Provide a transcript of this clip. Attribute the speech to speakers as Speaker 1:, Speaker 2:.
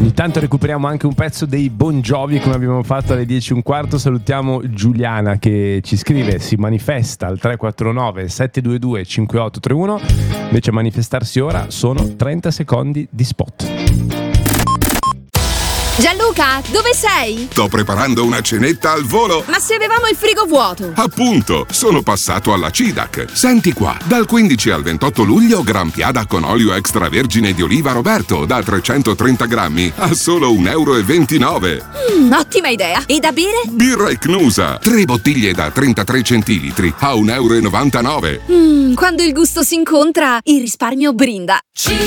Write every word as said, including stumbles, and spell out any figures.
Speaker 1: Ogni tanto recuperiamo anche un pezzo dei Bon Jovi, come abbiamo fatto alle dieci e un quarto. Salutiamo Giuliana che ci scrive, si manifesta al tre quattro nove sette due due cinque otto tre uno. Invece a manifestarsi ora sono trenta secondi di spot.
Speaker 2: Gianluca, dove sei?
Speaker 3: Sto preparando una cenetta al volo.
Speaker 2: Ma se avevamo il frigo vuoto!
Speaker 3: Appunto, sono passato alla C I D A C. Senti qua, dal quindici al ventotto luglio Gran Piada con olio extravergine di oliva Roberto da trecentotrenta grammi a solo un euro e ventinove.
Speaker 2: Mm, ottima idea! E da bere?
Speaker 3: Birra Icnusa, tre bottiglie da trentatré centilitri a un euro e novantanove.
Speaker 2: Mm, quando il gusto si incontra, il risparmio brinda.